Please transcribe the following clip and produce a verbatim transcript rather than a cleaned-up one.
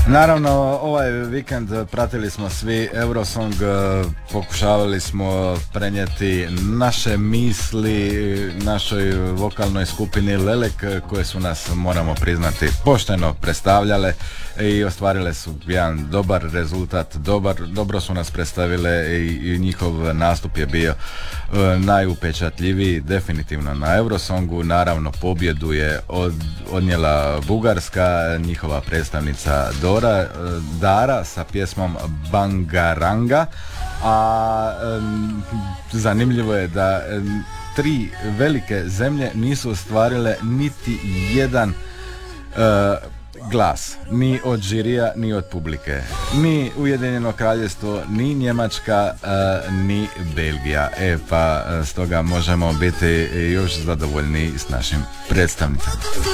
Naravno, ovaj vikend pratili smo svi Eurosong, pokušavali smo prenijeti naše misli našoj vokalnoj skupini Lelek, koje su nas, moramo priznati, pošteno predstavljale i ostvarile su jedan dobar rezultat, dobar, dobro su nas predstavile i, i njihov nastup je bio uh, najupečatljiviji definitivno na Eurosongu. Naravno, pobjedu je od, odnijela Bugarska, njihova predstavnica Dora, Dara sa pjesmom Bangaranga, a um, zanimljivo je da um, tri velike zemlje nisu ostvarile niti jedan uh, glas, ni od žirija, ni od publike, ni Ujedinjeno Kraljevstvo, ni Njemačka, uh, ni Belgija. E pa stoga možemo biti još zadovoljni s našim predstavnicama.